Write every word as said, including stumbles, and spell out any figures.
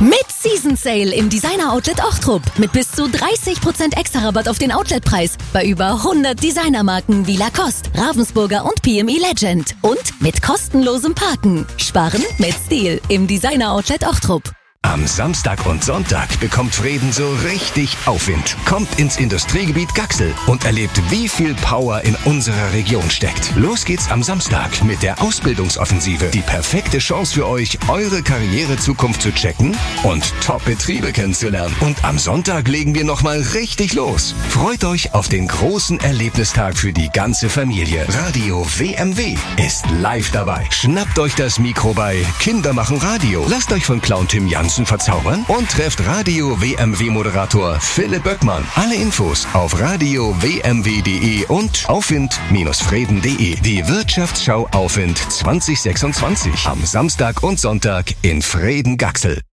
Mit Season Sale im Designer Outlet Ochtrup. Mit bis zu dreißig Prozent extra Rabatt auf den Outletpreis. Bei über hundert Designermarken wie Lacoste, Ravensburger und P M E Legend. Und mit kostenlosem Parken. Sparen mit Stil im Designer Outlet Ochtrup. Am Samstag und Sonntag bekommt Vreden so richtig Aufwind. Kommt ins Industriegebiet Gaxel und erlebt, wie viel Power in unserer Region steckt. Los geht's am Samstag mit der Ausbildungsoffensive. Die perfekte Chance für euch, eure Karrierezukunft zu checken und Top-Betriebe kennenzulernen. Und am Sonntag legen wir nochmal richtig los. Freut euch auf den großen Erlebnistag für die ganze Familie. Radio W M W ist live dabei. Schnappt euch das Mikro bei Kinder machen Radio. Lasst euch von Clown Tim Jansen verzaubern und trefft Radio W M W-Moderator Philipp Böckmann. Alle Infos auf radio w m w punkt de und aufwind freden punkt de. Die Wirtschaftsschau Aufwind zwanzig sechsundzwanzig am Samstag und Sonntag in Vreden-Gaxel.